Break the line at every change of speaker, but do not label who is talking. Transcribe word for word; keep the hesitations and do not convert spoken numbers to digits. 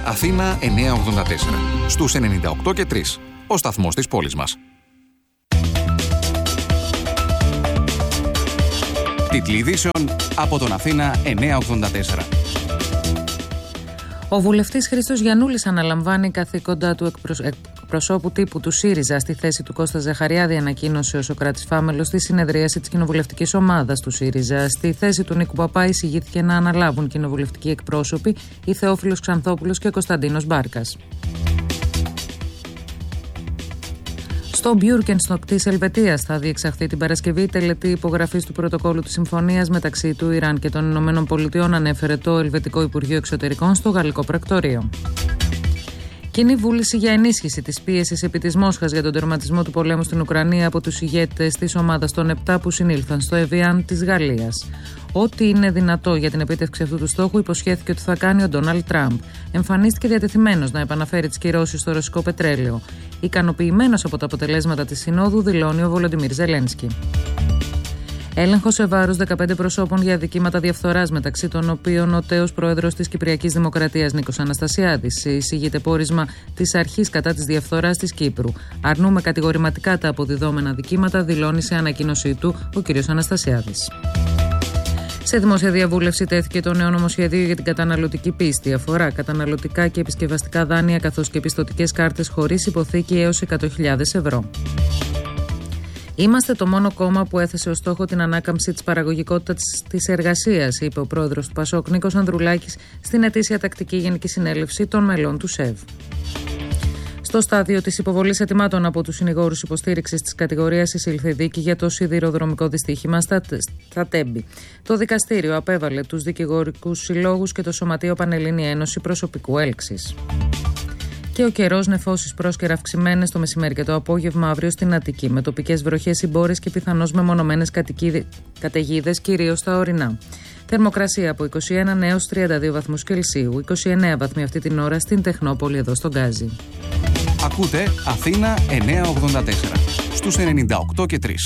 Αθήνα εννιακόσια ογδόντα τέσσερα. Στους ενενήντα οκτώ και τρία. Ο σταθμός της πόλης μας. Τίτλοι ειδήσεων από τον Αθήνα εννιακόσια ογδόντα τέσσερα.
Ο βουλευτής Χρήστος Γιαννούλης αναλαμβάνει καθήκοντα του εκπροσώπου τύπου του ΣΥΡΙΖΑ στη θέση του Κώστα Ζαχαριάδη, ανακοίνωσε ο Σωκράτης Φάμελος στη συνεδρίαση της κοινοβουλευτικής ομάδας του ΣΥΡΙΖΑ. Στη θέση του Νίκου Παπά εισηγήθηκε να αναλάβουν κοινοβουλευτικοί εκπρόσωποι η Θεόφιλος Ξανθόπουλος και ο Κωνσταντίνος Μπάρκας. Στο Μπιούρκενστοκ της Ελβετίας θα διεξαχθεί την Παρασκευή η τελετή υπογραφής του πρωτοκόλλου της συμφωνίας μεταξύ του Ιράν και των Ηνωμένων Πολιτειών, ανέφερε το Ελβετικό Υπουργείο Εξωτερικών στο Γαλλικό Πρακτορείο. Κοινή βούληση για ενίσχυση της πίεσης επί της Μόσχας για τον τερματισμό του πολέμου στην Ουκρανία από τους ηγέτες της ομάδας των επτά που συνήλθαν στο Εβιάν της Γαλλίας. Ό,τι είναι δυνατό για την επίτευξη αυτού του στόχου υποσχέθηκε ότι θα κάνει ο Ντόναλντ Τραμπ. Εμφανίστηκε διατεθειμένος να επαναφέρει τις κυρώσεις στο ρωσικό πετρέλαιο. Ικανοποιημένος από τα αποτελέσματα της Συνόδου, δηλώνει ο Βολοντιμίρ Ζελένσκι. Έλεγχος σε βάρος δεκαπέντε προσώπων για αδικήματα διαφθοράς, μεταξύ των οποίων ο τέος πρόεδρος της Κυπριακής Δημοκρατίας Νίκος Αναστασιάδης. Εισηγείται πόρισμα της αρχής κατά της διαφθοράς της Κύπρου. Αρνούμε κατηγορηματικά τα αποδιδόμενα δικήματα, δηλώνει σε ανακοίνωσή του ο κ. Αναστασιάδης. Σε δημόσια διαβούλευση τέθηκε το νέο νομοσχέδιο για την καταναλωτική πίστη. Αφορά καταναλωτικά και επισκευαστικά δάνεια καθώς και πιστωτικές κάρτες χωρίς υποθήκη έως εκατό χιλιάδες ευρώ. Είμαστε το μόνο κόμμα που έθεσε ως στόχο την ανάκαμψη της παραγωγικότητας της εργασίας, είπε ο πρόεδρος του Πασόκ Νίκος Ανδρουλάκης στην ετήσια τακτική γενική συνέλευση των μελών του ΣΕΒ. Στο στάδιο της υποβολής αιτημάτων από τους συνηγόρους υποστήριξης της κατηγορίας εισήλθε η δίκη για το σιδηροδρομικό δυστύχημα στα, στα Τέμπη. Το δικαστήριο απέβαλε τους δικηγορικούς συλλόγους και το Σωματείο Πανελλήνια Ένωση Προσωπικού Έλξης. Και ο καιρός, νεφώσεις πρόσκαιρα αυξημένες το μεσημέρι και το απόγευμα αύριο στην Αττική, με τοπικές βροχές, συμπόρες και πιθανώς μεμονωμένες καταιγίδες, κυρίως στα ορεινά. Θερμοκρασία από είκοσι ένα έως τριάντα δύο βαθμούς Κελσίου, είκοσι εννέα βαθμοί αυτή την ώρα στην Τεχνόπολη εδώ στον Γκάζι.
Ακούτε Αθήνα εννιακόσια ογδόντα τέσσερα στους ενενήντα οκτώ και τρία.